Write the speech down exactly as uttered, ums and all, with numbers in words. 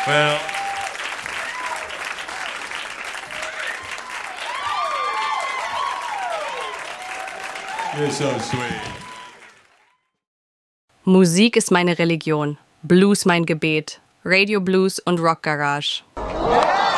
Well, you're so sweet. Musik ist meine Religion, Blues mein Gebet, Radio Blues und Rock Garage.